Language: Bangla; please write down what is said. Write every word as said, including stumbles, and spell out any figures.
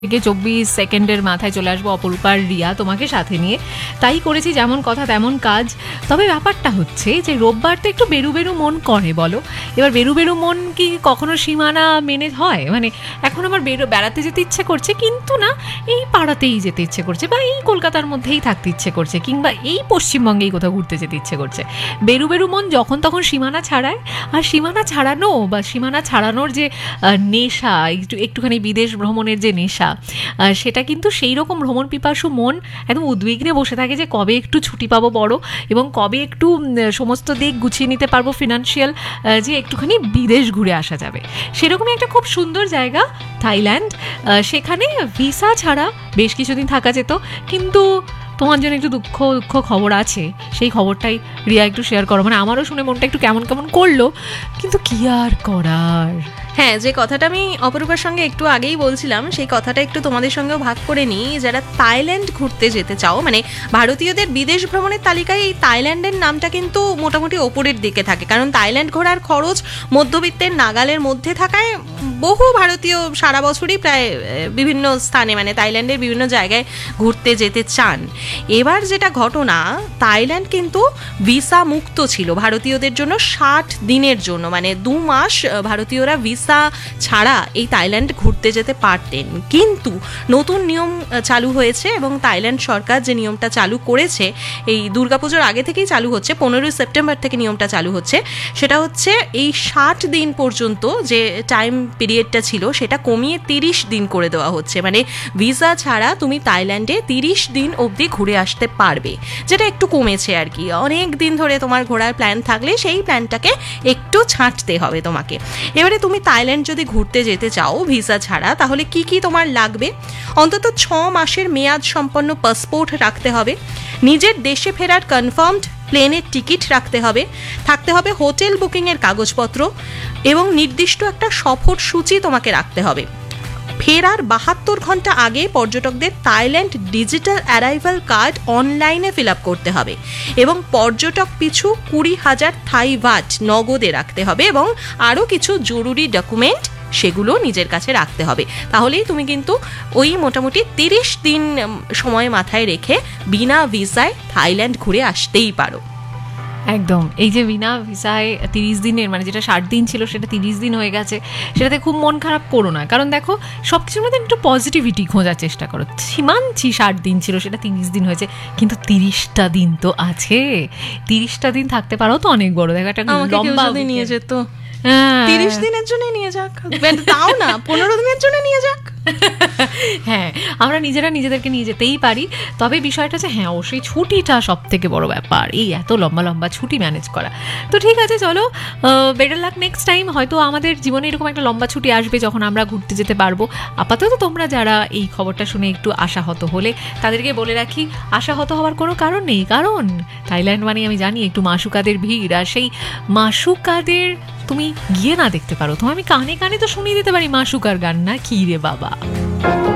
থেকে চব্বিশ সেকেন্ডের মাথায় চলে আসবো অপরূপার রিয়া তোমাকে সাথে নিয়ে। তাই করেছি, যেমন কথা তেমন কাজ। তবে ব্যাপারটা হচ্ছে যে রোববার তো একটু বেরু বেরু মন করে, বলো। এবার বেরু বেরু মন কি কখনো সীমানা মেনে হয়? মানে এখন আমার বেরো বেড়াতে যেতে ইচ্ছে করছে, কিন্তু না এই পাড়াতেই যেতে ইচ্ছে করছে, বা এই কলকাতার মধ্যেই থাকতে ইচ্ছে করছে, কিংবা এই পশ্চিমবঙ্গেই কোথাও ঘুরতে যেতে ইচ্ছে করছে। বেরু বেরু মন যখন তখন সীমানা ছাড়ায়। আর সীমানা ছাড়ানো বা সীমানা ছাড়ানোর যে নেশা, একটু একটুখানি বিদেশ ভ্রমণের যে নেশা, সেটা কিন্তু সেই রকম ভ্রমণ পিপাসু মন একদম উদ্বিগ্নে বসে থাকে যে কবে একটু ছুটি পাবো বড়, এবং কবে একটু সমস্ত দিক গুছিয়ে নিতে পারবো ফিনান্সিয়াল, যে একটুখানি বিদেশ ঘুরে আসা যাবে। সেরকমই একটা খুব সুন্দর জায়গা থাইল্যান্ড। সেখানে ভিসা ছাড়া বেশ কিছুদিন থাকা যেত, কিন্তু তোমার জন্য একটু দুঃখ দুঃখ খবর আছে। সেই খবরটাই রিয়া একটু শেয়ার করো। মানে আমারও শুনে মনটা একটু কেমন কেমন করলো, কিন্তু কি আর করার। হ্যাঁ, যে কথাটা আমি অপরূপার সঙ্গে একটু আগেই বলছিলাম, সেই কথাটা একটু তোমাদের সঙ্গেও ভাগ করে নিই। যারা থাইল্যান্ড ঘুরতে যেতে চাও, মানে ভারতীয়দের বিদেশ ভ্রমণের তালিকায় এই থাইল্যান্ডের নামটা কিন্তু মোটামুটি ওপরের দিকে থাকে, কারণ থাইল্যান্ড ঘোরার খরচ মধ্যবিত্তের নাগালের মধ্যে থাকায় বহু ভারতীয় সারা বছরই প্রায় বিভিন্ন স্থানে, মানে থাইল্যান্ডের বিভিন্ন জায়গায় ঘুরতে যেতে চান। এবার যেটা ঘটনা, থাইল্যান্ড কিন্তু ভিসা মুক্ত ছিল ভারতীয়দের জন্য ষাট দিনের জন্য, মানে দু মাস ভারতীয়রা ভিসা ছাড়া এই থাইল্যান্ড ঘুরতে যেতে পারতেন। কিন্তু নতুন নিয়ম চালু হয়েছে, এবং থাইল্যান্ড সরকার যে নিয়মটা চালু করেছে, এই দুর্গাপুজোর আগে থেকেই চালু হচ্ছে, পনেরোই সেপ্টেম্বর থেকে নিয়মটা চালু হচ্ছে। সেটা হচ্ছে এই ষাট দিন পর্যন্ত যে টাইম পিরিয়ডটা ছিল সেটা কমিয়ে তিরিশ দিন করে দেওয়া হচ্ছে। মানে ভিসা ছাড়া তুমি থাইল্যান্ডে তিরিশ দিন অবধি ঘুরে আসতে পারবে, যেটা একটু কমেছে আর কি। অনেক দিন ধরে তোমার ঘোরার প্ল্যান থাকলে সেই প্ল্যানটাকে একটু ছাঁটতে হবে তোমাকে। এবারে তুমি থাইল্যান্ড যদি ঘুরতে যেতে চাও ভিসা ছাড়া, তাহলে কি কি তোমার লাগবে? অন্তত ছ মাসের মেয়াদ সম্পন্ন পাসপোর্ট রাখতে হবে, নিজের দেশে ফেরার কনফার্মড প্লেনের টিকিট রাখতে হবে, থাকতে হবে হোটেল বুকিংয়ের কাগজপত্র, এবং নির্দিষ্ট একটা সফর সূচি তোমাকে রাখতে হবে। ফেরার বাহাত্তর ঘন্টা আগে পর্যটকদের থাইল্যান্ড ডিজিটাল অ্যারাইভাল কার্ড অনলাইনে ফিল আপ করতে হবে, এবং পর্যটক পিছু কুড়ি হাজার থাই বাট নগদে রাখতে হবে, এবং আরও কিছু জরুরি ডকুমেন্ট সেগুলো নিজের কাছে রাখতে হবে। তাহলেই তুমি কিন্তু ওই মোটামুটি তিরিশ দিন সময় মাথায় রেখে বিনা ভিসায় থাইল্যান্ড ঘুরে আসতেই পারো। একদম। এই যে বিনা ভিসায় তিরিশ দিনের, মানে যেটা ষাট দিন ছিল সেটা তিরিশ দিন হয়ে গেছে, সেটাতে খুব মন খারাপ করো না। কারণ দেখো, সব কিছুর মধ্যে একটু পজিটিভিটি খোঁজার চেষ্টা করো। মানছি ষাট দিন ছিল, সেটা তিরিশ দিন হয়েছে, কিন্তু তিরিশটা দিন তো আছে। তিরিশটা দিন থাকতে পারো তো অনেক বড়। দেখো একটা লম্বা নিয়ে যেত, তিরিশ দিনের জন্য নিয়ে যাক, তাও না পনেরো দিনের জন্য নিয়ে যাক। হ্যাঁ, আমরা নিজেরা নিজেদেরকে নিয়ে যেতেই পারি। তবে বিষয়টা যে হ্যাঁ, অবশ্যই ছুটিটা সব থেকে বড় ব্যাপার, এই এত লম্বা লম্বা ছুটি ম্যানেজ করা। তো ঠিক আছে, চলো, বেটার লাক নেক্সট টাইম। হয়তো আমাদের জীবনে এরকম একটা লম্বা ছুটি আসবে যখন আমরা ঘুরতে যেতে পারবো। আপাতত তোমরা যারা এই খবরটা শুনে একটু আশাহত হলে, তাদেরকে বলে রাখি, আশাহত হওয়ার কোনো কারণ নেই। কারণ থাইল্যান্ড মানে আমি জানি একটু মাসুকাদের ভিড়, আর সেই মাসুকাদের তুমি গিয়ে না দেখতে পারো, তো আমি কানে কানে তো শুনিয়ে দিতে পারি মাসুকার গান, না কি রে বাবা।